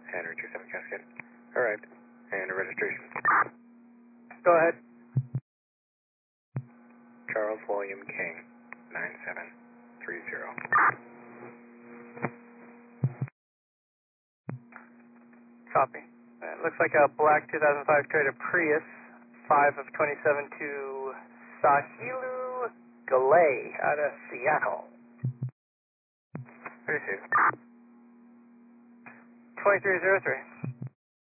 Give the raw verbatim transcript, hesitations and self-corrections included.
Henry two seven Cascade. Arrived. And a registration. Go ahead. Charles William King, nine seven three zero. Copy. It looks like a black two thousand five Toyota Prius, five of twenty-seven to Sahilu Galay out of Seattle. Received. twenty-three oh three.